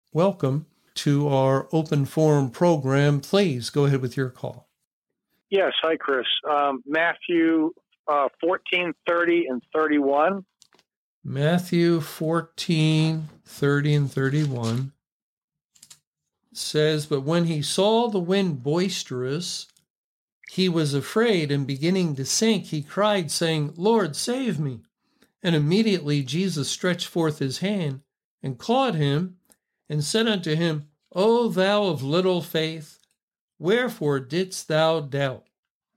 welcome to our open forum program. Please go ahead with your call. Yes. Hi, Chris. Matthew 14, 30, and 31. Matthew 14, 30, and 31 says, "But when he saw the wind boisterous, he was afraid, and beginning to sink, he cried, saying, 'Lord, save me.' And immediately Jesus stretched forth his hand and caught him and said unto him, O thou of little faith, wherefore didst thou doubt?"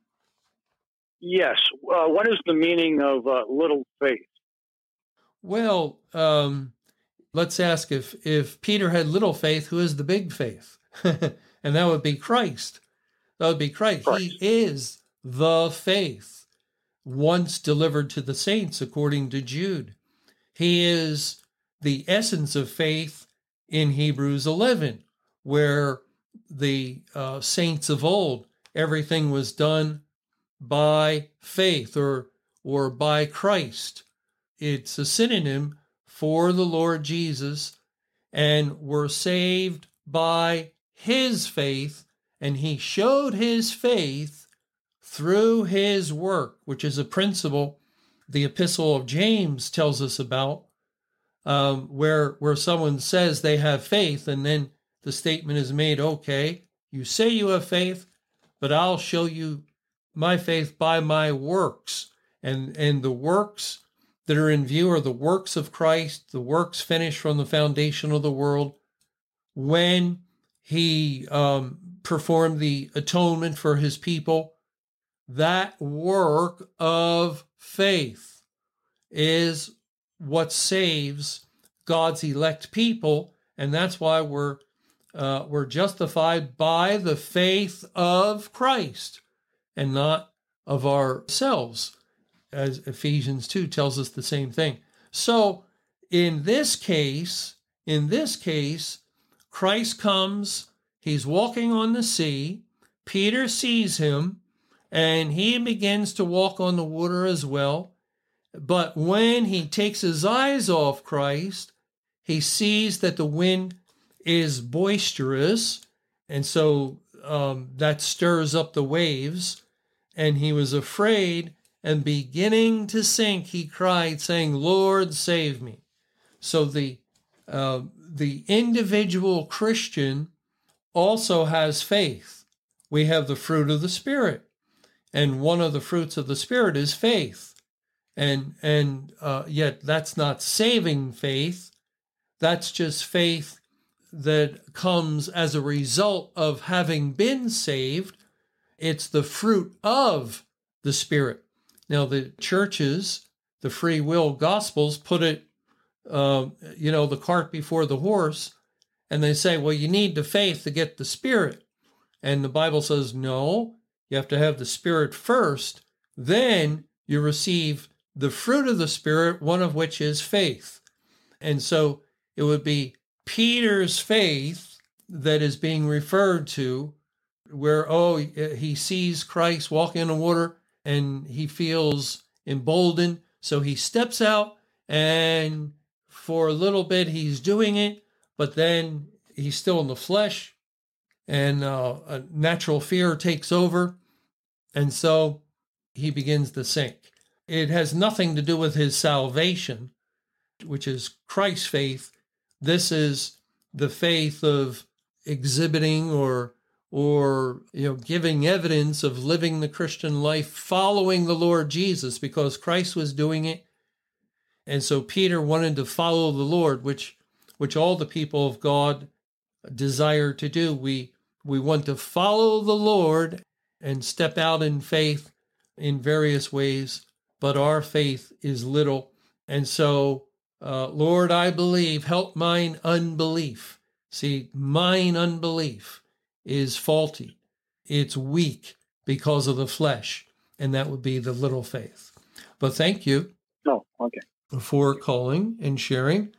Yes. What is the meaning of little faith? Well, let's ask if Peter had little faith, who is the big faith? And that would be Christ. That would be Christ. He is the faith, once delivered to the saints, according to Jude. He is the essence of faith in Hebrews 11, where the saints of old, everything was done by faith or by Christ. It's a synonym for the Lord Jesus, and we're saved by his faith, and he showed his faith through his work, which is a principle the Epistle of James tells us about, where someone says they have faith, and then the statement is made, okay, you say you have faith, but I'll show you my faith by my works. And the works that are in view are the works of Christ, the works finished from the foundation of the world, when he performed the atonement for his people. That work of faith is what saves God's elect people, and that's why we're justified by the faith of Christ and not of ourselves, as Ephesians 2 tells us the same thing. So in this case, Christ comes, he's walking on the sea, Peter sees him, and he begins to walk on the water as well. But when he takes his eyes off Christ, he sees that the wind is boisterous, and so that stirs up the waves, and he was afraid, and beginning to sink, he cried, saying, Lord, save me. So the individual Christian also has faith. We have the fruit of the Spirit, and one of the fruits of the Spirit is faith. And yet that's not saving faith. That's just faith that comes as a result of having been saved. It's the fruit of the Spirit. Now, the churches, the free will gospels, put it, the cart before the horse, and they say, well, you need the faith to get the Spirit. And the Bible says, no, you have to have the Spirit first, then you receive the fruit of the Spirit, one of which is faith. And so it would be Peter's faith that is being referred to, where, he sees Christ walking in the water and he feels emboldened. So he steps out, and for a little bit he's doing it, but then he's still in the flesh, and a natural fear takes over. And so he begins to sink. It has nothing to do with his salvation, which is Christ's faith. This is the faith of exhibiting or giving evidence of living the Christian life, following the Lord Jesus, because Christ was doing it. And so Peter wanted to follow the Lord, which all the people of God desire to do. We want to follow the Lord and step out in faith in various ways, but our faith is little. And so, Lord, I believe, help mine unbelief. See, mine unbelief is faulty. It's weak because of the flesh, and that would be the little faith. But thank you for calling and sharing.